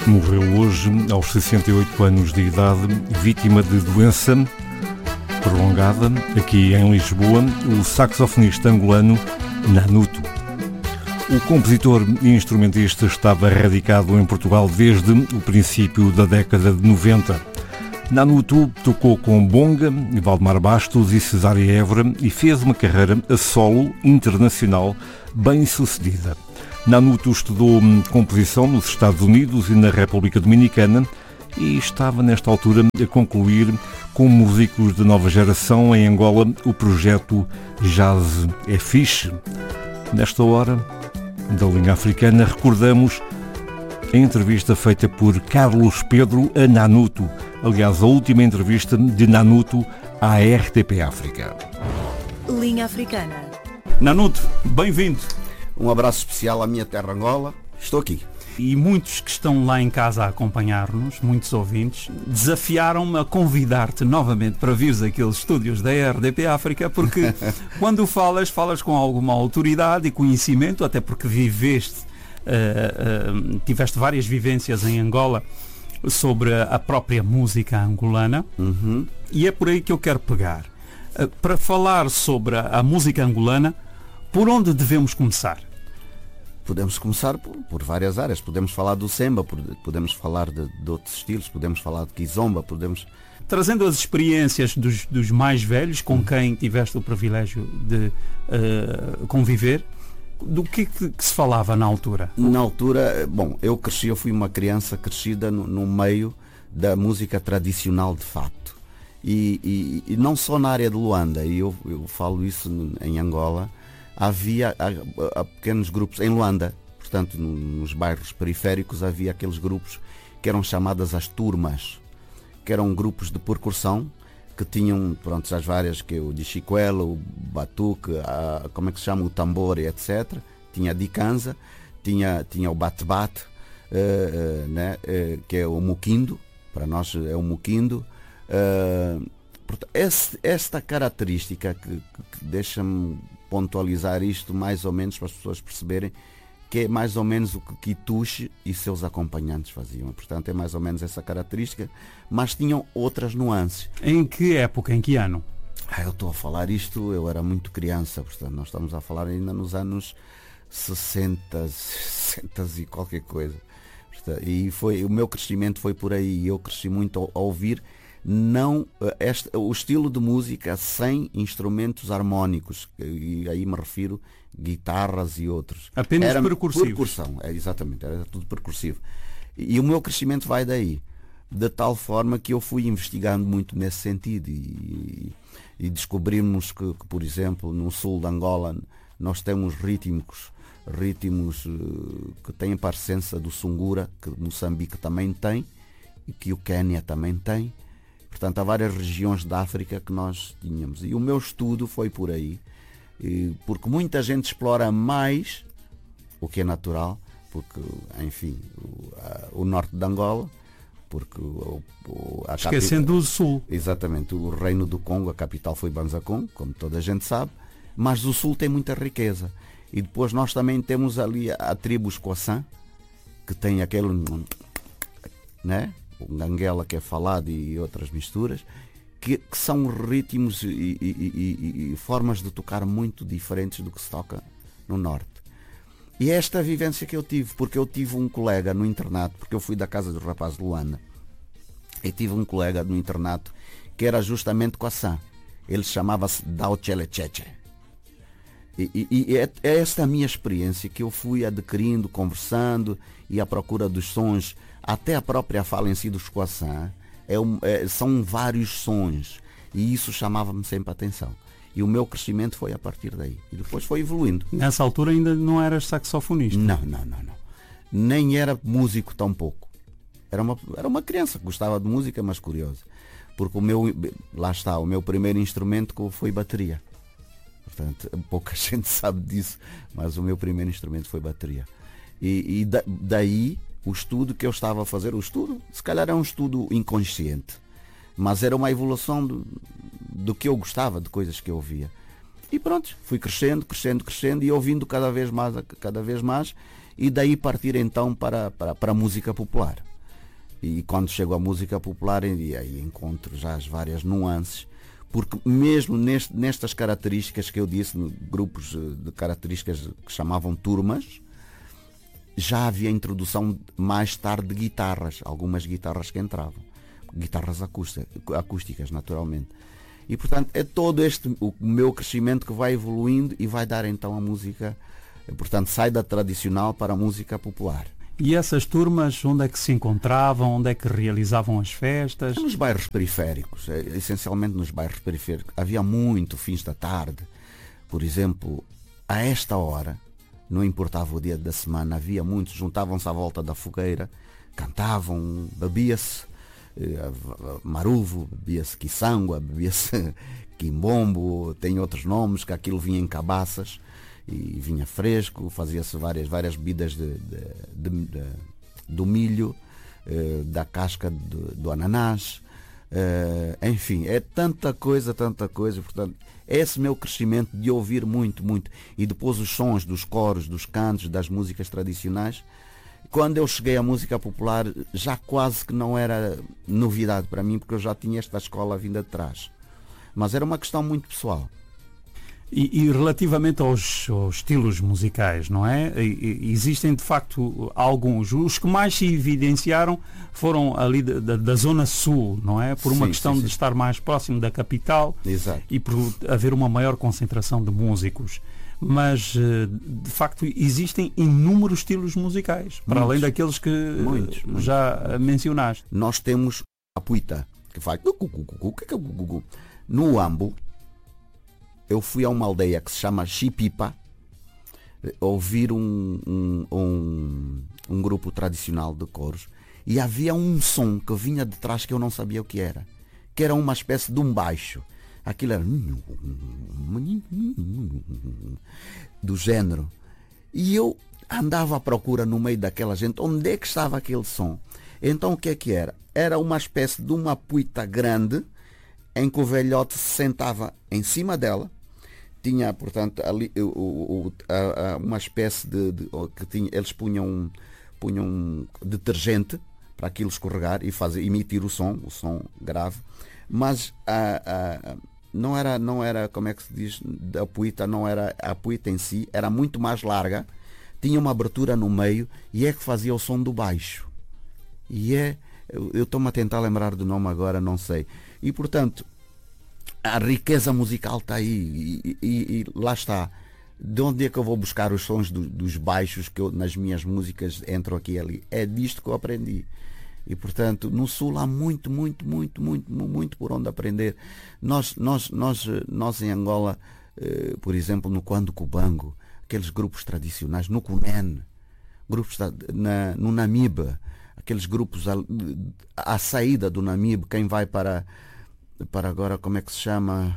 Morreu hoje, aos 68 anos de idade, vítima de doença prolongada, aqui em Lisboa, o saxofonista angolano Nanuto. O compositor e instrumentista estava radicado em Portugal desde o princípio da década de 90. Nanuto tocou com Bonga, Valdemar Bastos e Cesária Évora e fez uma carreira a solo internacional bem sucedida. Nanuto estudou composição nos Estados Unidos e na República Dominicana e estava nesta altura a concluir com músicos de nova geração em Angola o projeto Jazz é Fixe. Nesta hora da linha africana recordamos a entrevista feita por Carlos Pedro a Nanuto, aliás a última entrevista de Nanuto à RTP África. Linha africana. Nanuto, bem-vindo. Um abraço especial à minha terra Angola. Estou aqui. E muitos que estão lá em casa a acompanhar-nos, muitos ouvintes, desafiaram-me a convidar-te novamente para vires àqueles estúdios da RDP África, porque quando falas com alguma autoridade e conhecimento, até porque tiveste várias vivências em Angola sobre a própria música angolana, e é por aí que eu quero pegar. Para falar sobre a música angolana, por onde devemos começar? Podemos começar por várias áreas. Podemos falar do semba, podemos falar de outros estilos, podemos falar de kizomba, Trazendo as experiências dos mais velhos, com quem tiveste o privilégio de conviver, do que se falava na altura? Na altura, bom, eu fui uma criança crescida no meio da música tradicional de facto. E não só na área de Luanda, e eu falo isso em Angola, havia pequenos grupos em Luanda, portanto nos bairros periféricos havia aqueles grupos que eram chamadas as turmas, que eram grupos de percussão que tinham, pronto, as várias, que o de chicuelo, o batuque, como é que se chama, o tambor, etc. Tinha a dicanza, tinha o bate-bate, né, que é o muquindo, para nós é o muquindo. Esta característica que deixa-me pontualizar isto mais ou menos para as pessoas perceberem que é mais ou menos o que Quituche e seus acompanhantes faziam. Portanto, é mais ou menos essa característica, mas tinham outras nuances. Em que época, em que ano? Eu estou a falar isto, eu era muito criança, portanto, nós estamos a falar ainda nos anos 60 e qualquer coisa. Portanto, e o meu crescimento foi por aí, eu cresci muito a ouvir o estilo de música sem instrumentos harmónicos, e aí me refiro guitarras e outros. Apenas percursivos. Percussão, exatamente, era tudo percursivo. E o meu crescimento vai daí, de tal forma que eu fui investigando muito nesse sentido e descobrimos que, por exemplo, no sul de Angola nós temos ritmos que têm a parecença do sungura, que Moçambique também tem e que o Quênia também tem. Portanto, há várias regiões da África que nós tínhamos. E o meu estudo foi por aí, porque muita gente explora mais, o que é natural, porque, enfim, o norte de Angola, porque esquecendo o sul. Exatamente, o reino do Congo, a capital foi Banzacongo, como toda a gente sabe, mas o sul tem muita riqueza. E depois nós também temos ali a tribo Escoçã, que tem aquele, né? O ganguela que é falado e outras misturas, que são ritmos e formas de tocar muito diferentes do que se toca no norte. E é esta vivência que eu tive, porque eu tive um colega no internato, porque eu fui da casa dos rapazes de Luanda, e tive um colega no internato que era justamente Coaçã. Ele chamava-se Dao Chelecheche. E é esta a minha experiência que eu fui adquirindo, conversando e à procura dos sons. Até a própria fala em si dos Coaçã são vários sons, e isso chamava-me sempre a atenção. E o meu crescimento foi a partir daí. E depois foi evoluindo. Nessa altura ainda não eras saxofonista? Não. Nem era músico tampouco. Era uma criança que gostava de música, mas curiosa. Porque o meu primeiro instrumento foi bateria. Portanto, pouca gente sabe disso, mas o meu primeiro instrumento foi bateria. E daí o estudo que eu estava a fazer, se calhar é um estudo inconsciente, mas era uma evolução do que eu gostava, de coisas que eu ouvia. E pronto, fui crescendo e ouvindo cada vez mais, e daí partir então para a música popular. E quando chego à música popular, e aí encontro já as várias nuances, porque mesmo nestas características que eu disse, grupos de características que chamavam turmas, já havia introdução mais tarde de guitarras, algumas guitarras que entravam, guitarras acústicas naturalmente. E portanto é todo o meu crescimento que vai evoluindo e vai dar então a música, portanto sai da tradicional para a música popular. E essas turmas, onde é que se encontravam, onde é que realizavam as festas? Nos bairros periféricos, essencialmente nos bairros periféricos. Havia muito fins da tarde, por exemplo, a esta hora, não importava o dia da semana, havia muitos, juntavam-se à volta da fogueira, cantavam, bebia-se maruvo, bebia-se quiçangua, bebia-se quimbombo, tem outros nomes, que aquilo vinha em cabaças e vinha fresco, fazia-se várias bebidas do milho, da casca do ananás, enfim, é tanta coisa, portanto, esse meu crescimento de ouvir muito, e depois os sons dos coros, dos cantos, das músicas tradicionais. Quando eu cheguei à música popular, já quase que não era novidade para mim, porque eu já tinha esta escola vinda de trás. Mas era uma questão muito pessoal. E relativamente aos estilos musicais, não é? Existem de facto alguns. Os que mais se evidenciaram foram ali da zona sul, não é? Por uma questão de estar mais próximo da capital. Exato. E por haver uma maior concentração de músicos. Mas de facto existem inúmeros estilos musicais, para além daqueles que já mencionaste. Nós temos a puita, que faz no Ambo. Eu fui a uma aldeia que se chama Xipipa ouvir um grupo tradicional de coros, e havia um som que vinha de trás que eu não sabia o que era uma espécie de um baixo. Aquilo era do género. E eu andava à procura no meio daquela gente, onde é que estava aquele som. Então o que é que era? Era uma espécie de uma puita grande, em que o velhote se sentava em cima dela. Tinha, portanto, ali uma espécie que tinha, eles punham detergente para aquilo escorregar e emitir o som grave. Mas não era, como é que se diz, a puita, não era a puita em si, era muito mais larga, tinha uma abertura no meio e é que fazia o som do baixo. E eu estou-me a tentar lembrar do nome agora, não sei. E portanto, a riqueza musical está aí e lá está. De onde é que eu vou buscar os sons dos baixos que nas minhas músicas entram aqui e ali? É disto que eu aprendi. E portanto, no Sul há muito por onde aprender. Nós em Angola, por exemplo, no Quando Cubango, aqueles grupos tradicionais, no Cunene, grupos no Namibe, aqueles grupos à saída do Namibe, quem vai para agora, como é que se chama?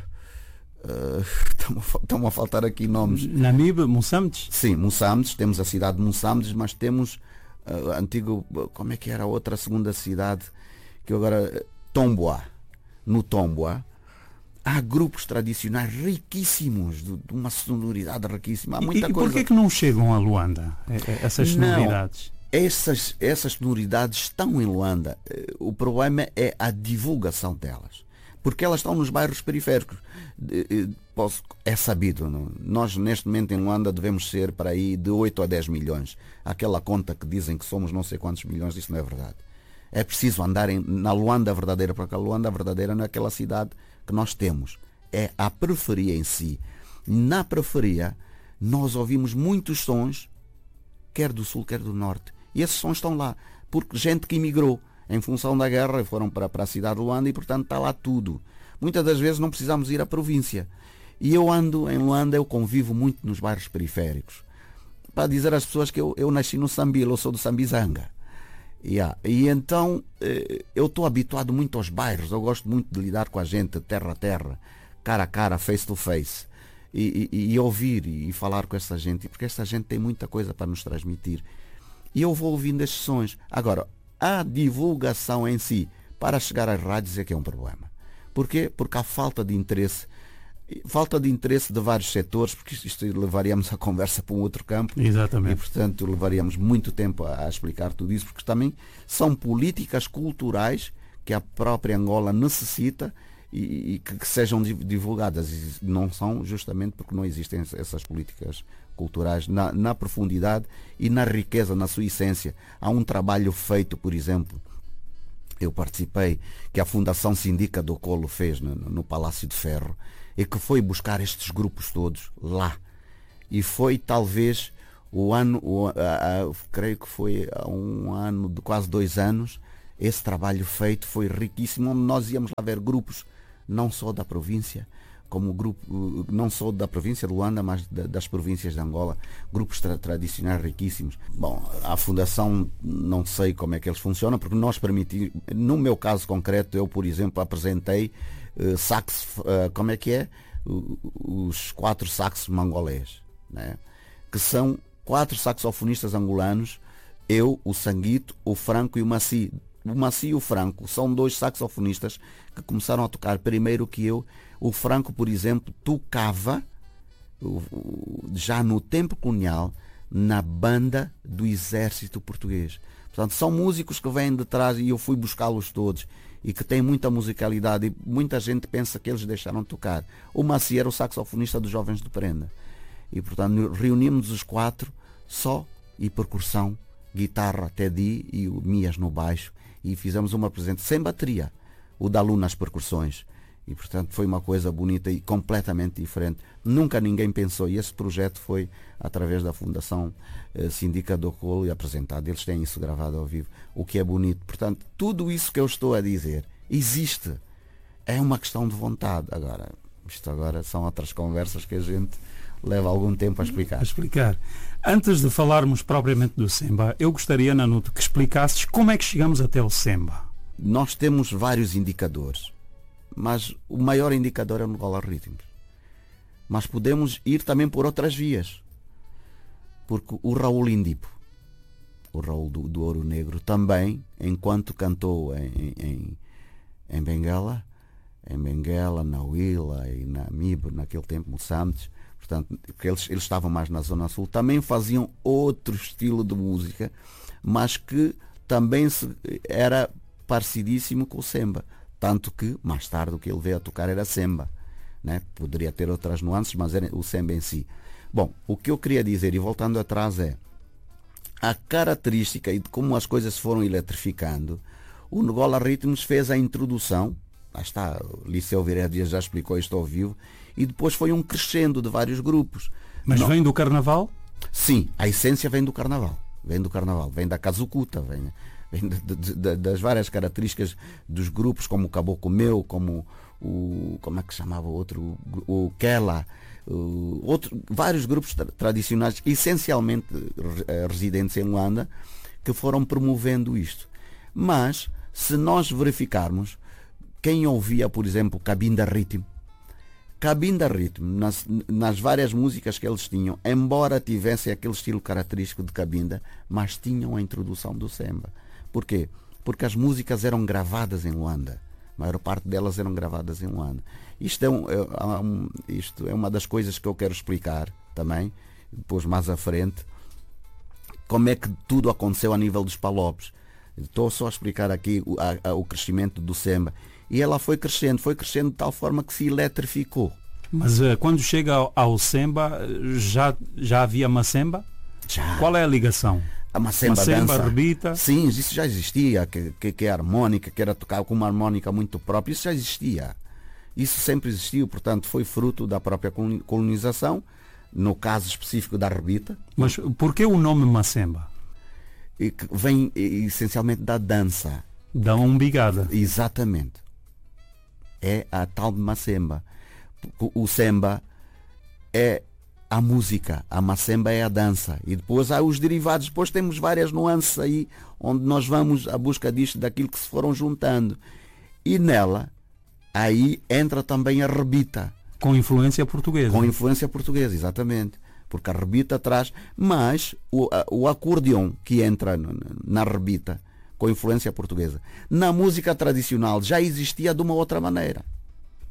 Estão a faltar aqui nomes. Namibe, Moçambique? Sim, Moçambique, temos a cidade de Moçambique, mas temos antigo, como é que era a outra segunda cidade que agora, Tomboa. No Tomboa há grupos tradicionais riquíssimos, de uma sonoridade riquíssima. Há muita coisa. E porquê que não chegam a Luanda essas sonoridades? Essas sonoridades estão em Luanda. O problema é a divulgação delas, porque elas estão nos bairros periféricos. É sabido, não? Nós neste momento em Luanda devemos ser para aí de 8 a 10 milhões. Aquela conta que dizem que somos não sei quantos milhões, isso não é verdade. É preciso andar na Luanda verdadeira, porque a Luanda verdadeira não é aquela cidade que nós temos, é a periferia em si. Na periferia nós ouvimos muitos sons, quer do sul, quer do norte, e esses sons estão lá, porque gente que emigrou em função da guerra foram para a cidade de Luanda e portanto está lá tudo. Muitas das vezes não precisamos ir à província. E eu ando em Luanda, eu convivo muito nos bairros periféricos. Para dizer às pessoas que eu nasci no Sambila, eu sou do Sambizanga. E então eu estou habituado muito aos bairros, eu gosto muito de lidar com a gente, terra a terra, cara a cara, face to face. E ouvir e falar com essa gente, porque essa gente tem muita coisa para nos transmitir. E eu vou ouvindo estes sons. Agora, a divulgação em si, para chegar às rádios, é que é um problema. Porquê? Porque há falta de interesse. Falta de interesse de vários setores, porque isto levaríamos a conversa para um outro campo. Exatamente. E, portanto, levaríamos muito tempo a explicar tudo isso, porque também são políticas culturais que a própria Angola necessita e que sejam divulgadas. E não são justamente porque não existem essas políticas culturais na profundidade e na riqueza, na sua essência. Há um trabalho feito, por exemplo, eu participei, que a Fundação Sindica do Colo fez no Palácio de Ferro, e que foi buscar estes grupos todos lá. E foi talvez creio que foi há um ano, de quase 2 anos, esse trabalho feito foi riquíssimo, onde nós íamos lá ver grupos não só da província, como grupo, não só da província de Luanda, mas das províncias de Angola, grupos tradicionais riquíssimos. Bom, a Fundação, não sei como é que eles funcionam, porque nós permitimos, no meu caso concreto, eu, por exemplo, apresentei como é que é? Os 4 saxos mangolês, né? Que são 4 saxofonistas angolanos, eu, o Sanguito, o Franco e o Maci. O Maci e o Franco são 2 saxofonistas que começaram a tocar primeiro que eu. O Franco, por exemplo, tocava já no tempo colonial na banda do exército português. Portanto, são músicos que vêm de trás e eu fui buscá-los todos e que têm muita musicalidade, e muita gente pensa que eles deixaram de tocar. O Maci era o saxofonista dos Jovens de Prenda. E, portanto, reunimos os 4 só e percussão, guitarra, Teddy e o Mias no baixo, e fizemos uma apresentação sem bateria, o Dalu nas percussões. E, portanto, foi uma coisa bonita e completamente diferente. Nunca ninguém pensou. E esse projeto foi através da Fundação Sindica do Colo e apresentado. Eles têm isso gravado ao vivo, o que é bonito. Portanto, tudo isso que eu estou a dizer existe. É uma questão de vontade. Isto agora são outras conversas que a gente leva algum tempo a explicar. Antes de falarmos propriamente do Semba, eu gostaria, Nanuto, que explicasses como é que chegamos até o Semba. Nós temos vários indicadores, mas o maior indicador é o Angola Ritmos. Mas podemos ir também por outras vias, porque o Raul Indipo, o Raul do Ouro Negro, também, enquanto cantou em Benguela, na Huila e na Mibe, naquele tempo, Moçambique, portanto, porque eles estavam mais na Zona Sul, também faziam outro estilo de música, mas que também era parecidíssimo com o Semba. Tanto que, mais tarde, o que ele veio a tocar era Semba, né? Poderia ter outras nuances, mas era o Semba em si. Bom, o que eu queria dizer, e voltando atrás, é a característica e de como as coisas foram eletrificando. O Angola Ritmos fez a introdução, lá está, o Liceu Vireira Dias já explicou isto ao vivo, e depois foi um crescendo de vários grupos. Mas vem do Carnaval? Sim, a essência vem do Carnaval, vem da Kazukuta, vem das várias características dos grupos, como o Caboclo Meu, como como é que chamava o outro, o Kela, vários grupos tradicionais, essencialmente residentes em Luanda, que foram promovendo isto. Mas, se nós verificarmos, quem ouvia, por exemplo, Cabinda Ritmo, nas várias músicas que eles tinham, embora tivessem aquele estilo característico de Cabinda, mas tinham a introdução do Semba. Por quê? Porque as músicas eram gravadas em Luanda. A maior parte delas eram gravadas em Luanda. Isto é uma das coisas que eu quero explicar também, depois mais à frente, como é que tudo aconteceu a nível dos palopes. Estou só a explicar aqui o crescimento do Semba. E ela foi crescendo de tal forma que se eletrificou. Mas quando chega ao Semba, já havia Macemba? Já. Qual é a ligação? A Macemba dança. Rebita? Sim, isso já existia, que é harmónica, que era tocar com uma harmónica muito própria, isso já existia. Isso sempre existiu, portanto foi fruto da própria colonização, no caso específico da rebita. Mas por que o nome Macemba? E que vem essencialmente da dança. Da umbigada. Exatamente. É a tal de Macemba. O Semba é a música, a Macemba é a dança. E depois há os derivados, depois temos várias nuances aí, onde nós vamos à busca disto, daquilo que se foram juntando. E nela, aí entra também a rebita. Com influência portuguesa. Com influência portuguesa, exatamente. Porque a rebita traz, mas o acordeão que entra na rebita, com influência portuguesa, na música tradicional já existia de uma outra maneira.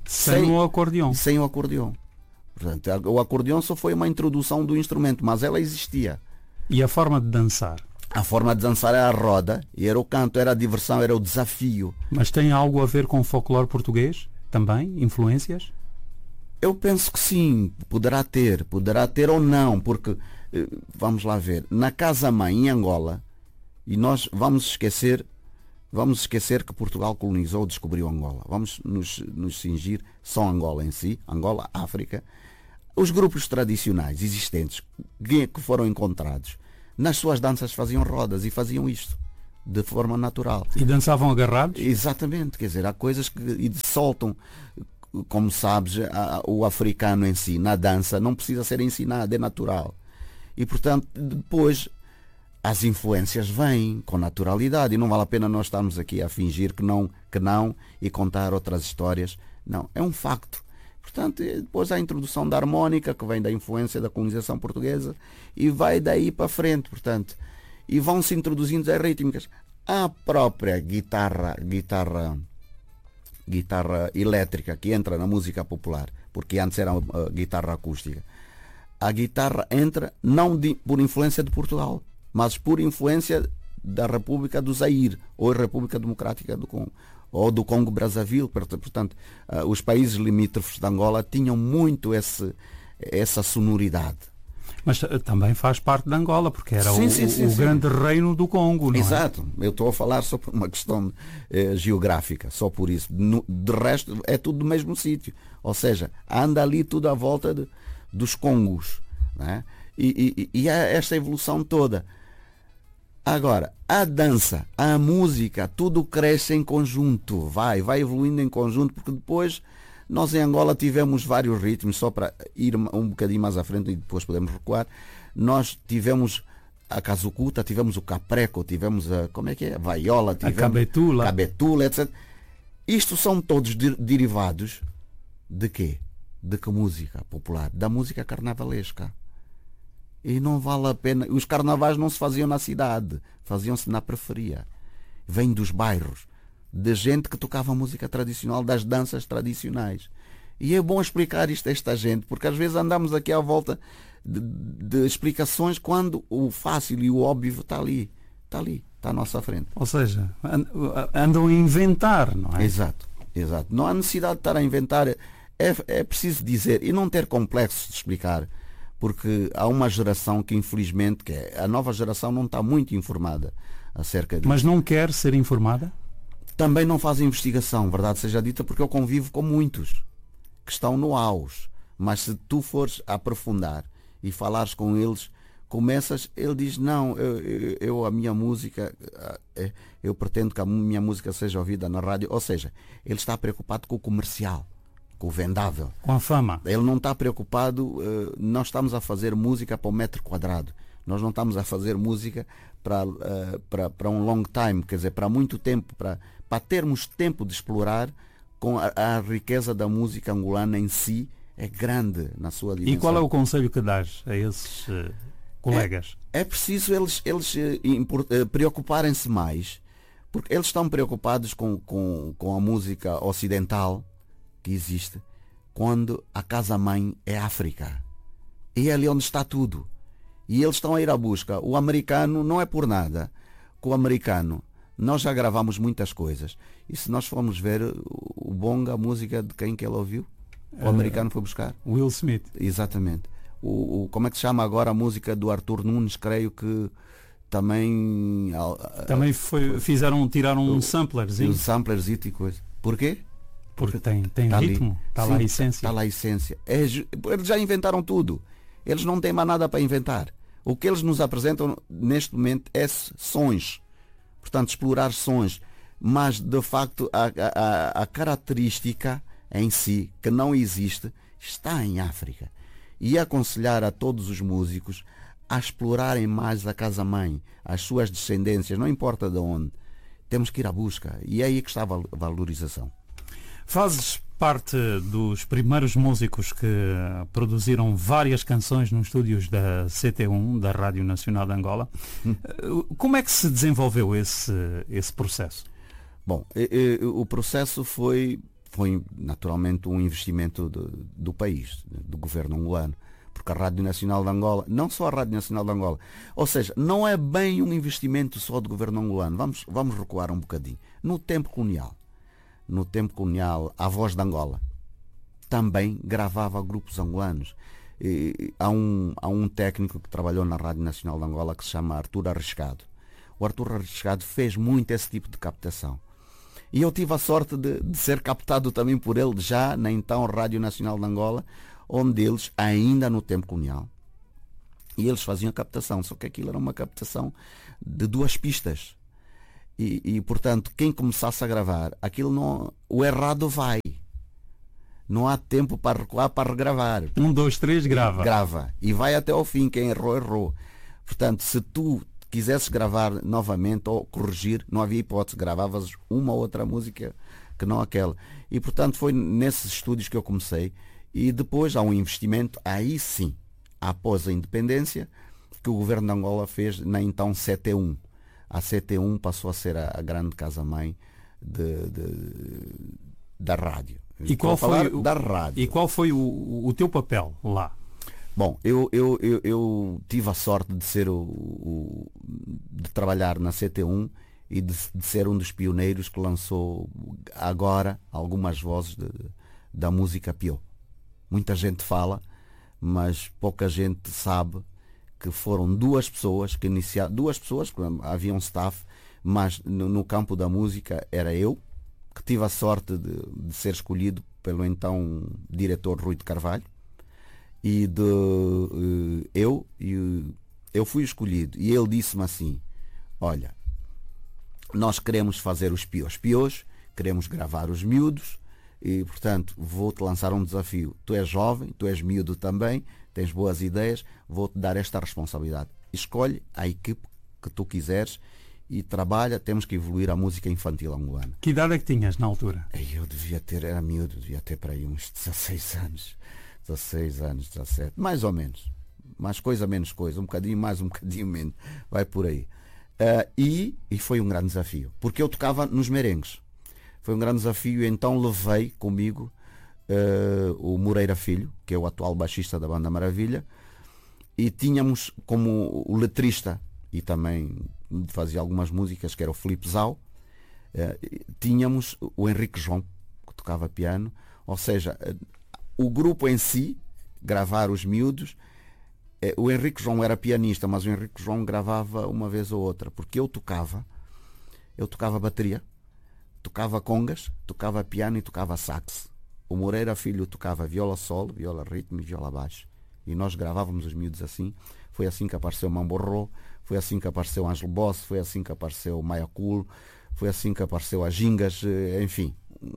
Sem o acordeão. Sem o acordeão. Portanto, o acordeão só foi uma introdução do instrumento, mas ela existia. E a forma de dançar? A forma de dançar era a roda, e era o canto, era a diversão, era o desafio. Mas tem algo a ver com o folclore português? Também? Influências? Eu penso que sim, poderá ter ou não, porque, vamos lá ver, na casa-mãe em Angola, e nós vamos esquecer que Portugal colonizou ou descobriu Angola. Vamos nos cingir só Angola em si, Angola, África. Os grupos tradicionais existentes que foram encontrados, nas suas danças faziam rodas e faziam isto de forma natural. E dançavam agarrados? Exatamente, quer dizer, há coisas que soltam, como sabes, o africano em si, na dança, não precisa ser ensinado, é natural. E portanto, depois as influências vêm com naturalidade e não vale a pena nós estarmos aqui a fingir que não e contar outras histórias. Não, é um facto. Portanto, depois há a introdução da harmónica, que vem da influência da colonização portuguesa, e vai daí para frente, portanto, e vão-se introduzindo as rítmicas. A própria guitarra elétrica que entra na música popular, porque antes era a guitarra acústica. A guitarra entra não por influência de Portugal, mas por influência da República do Zaire, ou a República Democrática do Congo, ou do Congo-Brazzaville. Portanto, os países limítrofes de Angola tinham muito essa sonoridade. Mas também faz parte de Angola, porque era sim, o grande reino do Congo, não é? Exato. Eu estou a falar só por uma questão geográfica, só por isso. De resto, é tudo do mesmo sítio. Ou seja, anda ali tudo à volta dos Congos. Né? E há esta evolução toda. Agora, a dança, a música, tudo cresce em conjunto, vai evoluindo em conjunto, porque depois nós em Angola tivemos vários ritmos, só para ir um bocadinho mais à frente e depois podemos recuar. Nós tivemos a casucuta, tivemos o capreco, tivemos a vaiola, tivemos a cabetula, etc. Isto são todos derivados de quê? De que música popular? Da música carnavalesca. E não vale a pena. Os carnavais não se faziam na cidade, faziam-se na periferia. Vem dos bairros, de gente que tocava música tradicional, das danças tradicionais. E é bom explicar isto a esta gente, porque às vezes andamos aqui à volta de explicações quando o fácil e o óbvio está ali, está à nossa frente. Ou seja, andam a inventar, não é? Exato. Não há necessidade de estar a inventar. É preciso dizer e não ter complexo de explicar. Porque há uma geração que infelizmente, a nova geração não está muito informada acerca disso. Mas não quer ser informada? Também não faz investigação, verdade seja dita, porque eu convivo com muitos que estão no auge. Mas se tu fores aprofundar e falares com eles, ele diz, não, a minha música, eu pretendo que a minha música seja ouvida na rádio. Ou seja, ele está preocupado com o comercial, com o vendável, com a fama. Ele não está preocupado. Nós estamos a fazer música para o metro quadrado. Nós não estamos a fazer música para um long time, quer dizer, para muito tempo, para termos tempo de explorar. Com a riqueza da música angolana em si é grande na sua dimensão. E qual é o conselho que dás a esses colegas? É preciso eles preocuparem-se mais, porque eles estão preocupados com a música ocidental que existe, quando a casa-mãe é África. E é ali onde está tudo. E eles estão a ir à busca. O americano não é por nada. Com o americano, nós já gravamos muitas coisas. E se nós formos ver o bonga, a música de quem que ele ouviu? O americano foi buscar. Will Smith. Exatamente. Como é que se chama agora a música do Arthur Nunes? Creio que também tiraram um samplerzinho. Um samplerzinho e coisa. Porquê? Porque tem ritmo, está lá a essência. Está lá a essência. Eles já inventaram tudo. Eles não têm mais nada para inventar. O que eles nos apresentam neste momento é sons. Portanto, explorar sons. Mas, de facto, a característica em si, que não existe, está em África. E aconselhar a todos os músicos a explorarem mais a casa-mãe, as suas descendências, não importa de onde. Temos que ir à busca. E é aí que está a valorização. Fazes parte dos primeiros músicos que produziram várias canções nos estúdios da CT1, da Rádio Nacional de Angola. Como é que se desenvolveu esse processo? Bom, o processo foi foi naturalmente um investimento do país, do governo angolano, porque a Rádio Nacional de Angola, não só a Rádio Nacional de Angola, ou seja, não é bem um investimento só do governo angolano. Vamos recuar um bocadinho. No tempo colonial, a Voz de Angola também gravava grupos angolanos. Há um técnico que trabalhou na Rádio Nacional de Angola que se chama Artur Arriscado. O Artur Arriscado fez muito esse tipo de captação. E eu tive a sorte de ser captado também por ele já na então Rádio Nacional de Angola, onde eles, ainda no tempo colonial, e eles faziam a captação, só que aquilo era uma captação de 2 pistas. E portanto, quem começasse a gravar, aquilo não, o errado vai. Não há tempo para recuar, para regravar. 1, 2, 3, grava. Grava. E vai até ao fim. Quem errou, errou. Portanto, se tu quisesses gravar novamente ou corrigir, não havia hipótese. Gravavas uma ou outra música que não aquela. E portanto foi nesses estúdios que eu comecei. E depois há um investimento, aí sim, após a independência, que o governo de Angola fez na então CT1. A CT1 passou a ser a grande casa-mãe da rádio. E qual foi o teu papel lá? Bom, eu tive a sorte de ser de trabalhar na CT1 e de ser um dos pioneiros que lançou agora algumas vozes da música piô. Muita gente fala, mas pouca gente sabe que foram 2 pessoas que iniciaram, 2 pessoas, havia um staff, mas no campo da música era eu, que tive a sorte de ser escolhido pelo então diretor Rui de Carvalho, e eu fui escolhido, e ele disse-me assim: olha, nós queremos fazer os piós, queremos gravar os miúdos, e portanto vou-te lançar um desafio. Tu és jovem, tu és miúdo também, tens boas ideias, vou-te dar esta responsabilidade. Escolhe a equipe que tu quiseres e trabalha, temos que evoluir a música infantil angolana. Que idade é que tinhas na altura? Eu era miúdo, devia ter para aí uns 16 anos. 16 anos, 17, mais ou menos. Mais coisa, menos coisa, um bocadinho mais, um bocadinho menos. Vai por aí. E foi um grande desafio, porque eu tocava nos merengues. Foi um grande desafio, então levei comigo o Moreira Filho, que é o atual baixista da Banda Maravilha, e tínhamos como o letrista, e também fazia algumas músicas, que era o Filipe Zau. Tínhamos o Henrique João, que tocava piano, ou seja, o grupo em si, gravar os miúdos, o Henrique João era pianista, mas o Henrique João gravava uma vez ou outra, porque eu tocava bateria, tocava congas, tocava piano e tocava sax. O Moreira Filho tocava viola solo, viola ritmo e viola baixo. E nós gravávamos os miúdos assim. Foi assim que apareceu Mamborro, foi assim que apareceu Ângelo Boss, foi assim que apareceu Maia Cool, foi assim que apareceu a Gingas, enfim.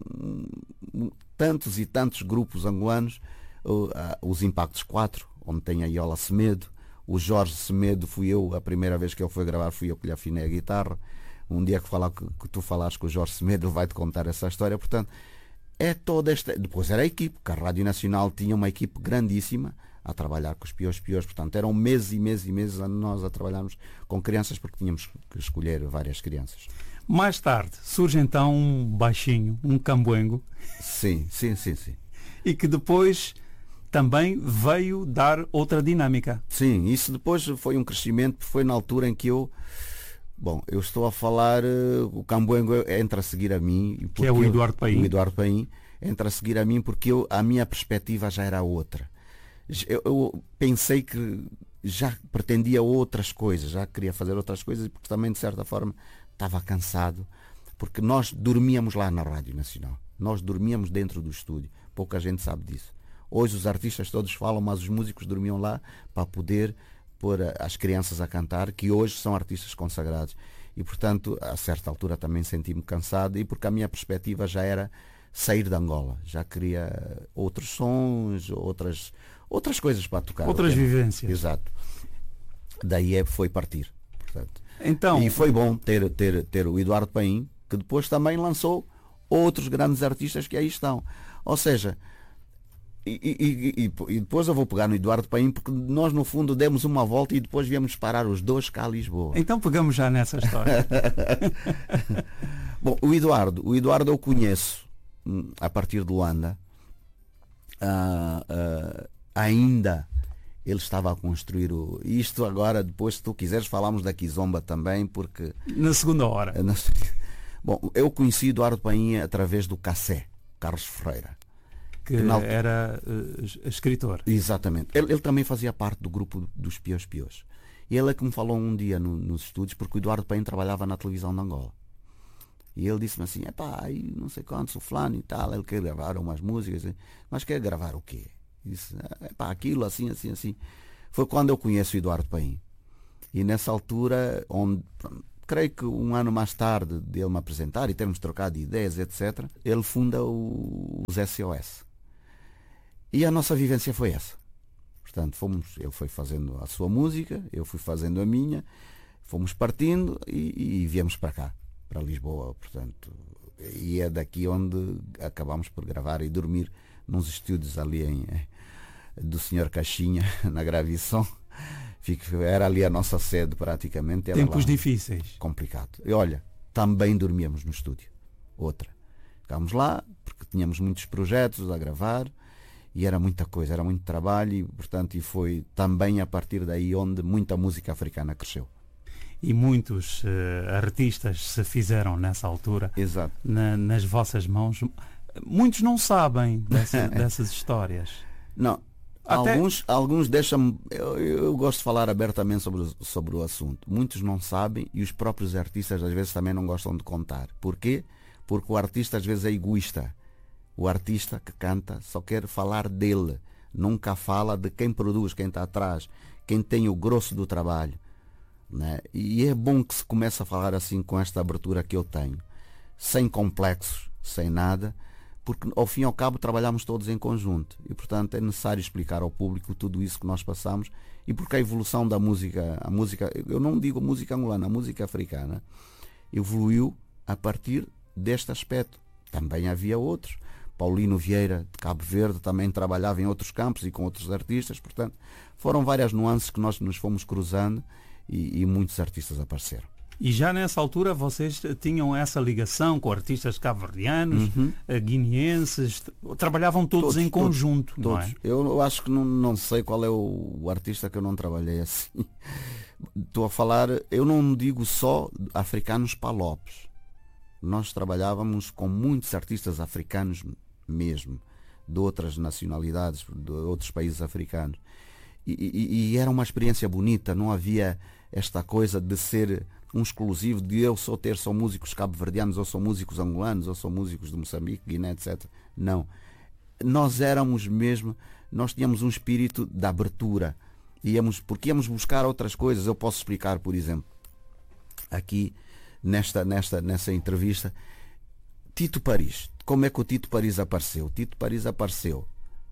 Tantos e tantos grupos angolanos, os Impactos 4, onde tem a Iola Semedo, o Jorge Semedo, fui eu, a primeira vez que ele foi gravar, fui eu que lhe afinei a guitarra. Um dia que tu falares com o Jorge Semedo, ele vai-te contar essa história. Portanto, é toda esta... Depois era a equipe, que a Rádio Nacional tinha uma equipe grandíssima a trabalhar com os piores. Portanto, eram meses e meses e meses nós a trabalharmos com crianças, porque tínhamos que escolher várias crianças. Mais tarde surge então um baixinho, um cambuengo. Sim. E que depois também veio dar outra dinâmica. Sim, isso depois foi um crescimento, foi na altura em que eu estou a falar, o cambuengo entra a seguir a mim. Que é o Eduardo Paim. O Eduardo Paim entra a seguir a mim porque a minha perspectiva já era outra. Eu pensei que já pretendia outras coisas, já queria fazer outras coisas, porque também de certa forma estava cansado, porque nós dormíamos lá na Rádio Nacional, nós dormíamos dentro do estúdio, pouca gente sabe disso. Hoje os artistas todos falam, mas os músicos dormiam lá para poder pôr as crianças a cantar, que hoje são artistas consagrados. E portanto, a certa altura também senti-me cansado, e porque a minha perspectiva já era sair de Angola, já queria outros sons, outras coisas para tocar. Outras vivências. Exato. Daí foi partir. Portanto. Então, e foi bom ter o Eduardo Paim, que depois também lançou outros grandes artistas que aí estão. Ou seja, e depois eu vou pegar no Eduardo Paim, porque nós no fundo demos uma volta e depois viemos parar os dois cá a Lisboa. Então pegamos já nessa história. Bom, o Eduardo eu conheço a partir de Luanda, ainda ele estava a construir isto agora, depois, se tu quiseres, falamos da Kizomba também, porque... Na segunda hora. Bom, eu conheci Eduardo Painha através do Cassé, Carlos Ferreira. Que era escritor. Exatamente. Ele também fazia parte do grupo dos Pios Pios. E ele é que me falou um dia nos estúdios, porque o Eduardo Painha trabalhava na televisão de Angola. E ele disse-me assim, aí não sei quantos, o fulano e tal, ele quer gravar umas músicas, mas quer gravar o quê? E disse, aquilo, assim. Foi quando eu conheço o Eduardo Painha. E nessa altura, creio que um ano mais tarde dele me apresentar e termos trocado ideias, etc., ele funda os SOS. E a nossa vivência foi essa. Portanto, ele foi fazendo a sua música, eu fui fazendo a minha, fomos partindo e viemos para cá, para Lisboa, portanto. E é daqui onde acabamos por gravar e dormir nos estúdios ali do Sr. Caixinha, na Gravição. Era ali a nossa sede praticamente. Tempos difíceis. Complicado. E olha, também dormíamos no estúdio. Outra. Ficámos lá porque tínhamos muitos projetos a gravar e era muita coisa, era muito trabalho e, portanto, e foi também a partir daí onde muita música africana cresceu. E muitos artistas se fizeram nessa altura. Exato. Nas vossas mãos. Muitos não sabem dessas histórias. Não. Alguns deixam-me. Eu gosto de falar abertamente sobre o assunto. Muitos não sabem e os próprios artistas às vezes também não gostam de contar. Porquê? Porque o artista às vezes é egoísta. O artista que canta só quer falar dele. Nunca fala de quem produz, quem está atrás, quem tem o grosso do trabalho. Né? E é bom que se comece a falar assim com esta abertura que eu tenho. Sem complexos, sem nada. Porque ao fim e ao cabo trabalhamos todos em conjunto e portanto é necessário explicar ao público tudo isso que nós passamos e porque a evolução da música, eu não digo música angolana, a música africana evoluiu a partir deste aspecto. Também havia outros. Paulino Vieira de Cabo Verde também trabalhava em outros campos e com outros artistas, portanto foram várias nuances que nós nos fomos cruzando e muitos artistas apareceram. E já nessa altura vocês tinham essa ligação com artistas cabo-verdianos, guineenses, trabalhavam todos em conjunto, todos. Não é? Eu acho que não sei qual é o artista que eu não trabalhei assim. Estou a falar, eu não digo só africanos palopes. Nós trabalhávamos com muitos artistas africanos mesmo, de outras nacionalidades, de outros países africanos. E era uma experiência bonita, não havia esta coisa de ser um exclusivo, de eu só ter só músicos cabo-verdianos, ou só músicos angolanos, ou só músicos de Moçambique, Guiné, etc. Não. Nós éramos mesmo, nós tínhamos um espírito de abertura. Porque íamos buscar outras coisas. Eu posso explicar, por exemplo, aqui nessa entrevista, Tito Paris. Como é que o Tito Paris apareceu? O Tito Paris apareceu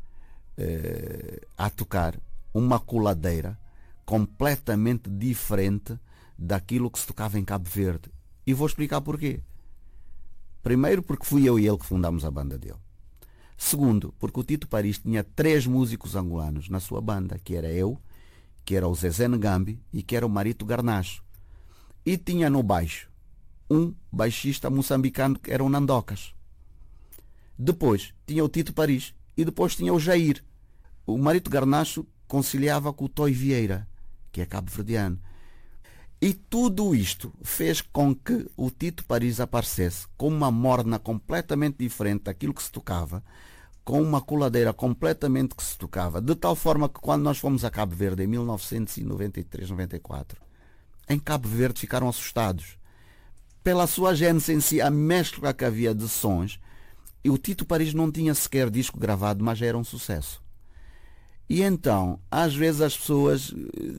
a tocar uma coladeira completamente diferente daquilo que se tocava em Cabo Verde. E vou explicar porquê. Primeiro, porque fui eu e ele que fundámos a banda dele. Segundo, porque o Tito Paris tinha 3 músicos angolanos na sua banda, que era eu, que era o Zezé Ngambi e que era o Marito Garnacho. E tinha no baixo um baixista moçambicano que era o Nandocas. Depois tinha o Tito Paris e depois tinha o Jair. O Marito Garnacho conciliava com o Toy Vieira, que é cabo-verdiano. E tudo isto fez com que o Tito Paris aparecesse com uma morna completamente diferente daquilo que se tocava, com uma coladeira completamente que se tocava, de tal forma que quando nós fomos a Cabo Verde em 1993, 94, em Cabo Verde ficaram assustados pela sua gênese em si, a mescla que havia de sons. E o Tito Paris não tinha sequer disco gravado, mas já era um sucesso. E então, às vezes as pessoas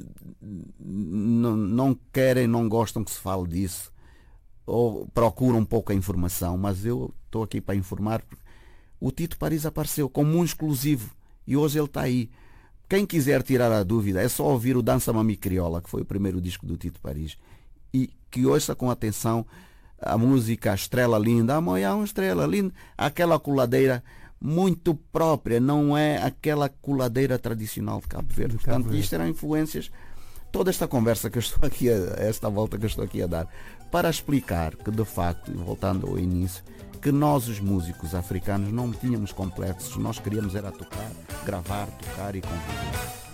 não querem, não gostam que se fale disso, ou procuram um pouco a informação, mas eu estou aqui para informar. O Tito Paris apareceu como um exclusivo e hoje ele está aí. Quem quiser tirar a dúvida é só ouvir o Dança Mami Criolla, que foi o primeiro disco do Tito Paris, e que ouça com atenção a música Estrela Linda, Amoiá, Estrela Linda, aquela coladeira muito própria, não é aquela coladeira tradicional de Cabo Verde. Portanto, isto eram influências. Toda esta conversa que eu estou aqui, esta volta que eu estou aqui a dar, para explicar que, de facto, voltando ao início, que nós, os músicos africanos, não tínhamos complexos, nós queríamos era tocar, gravar, tocar e conviver.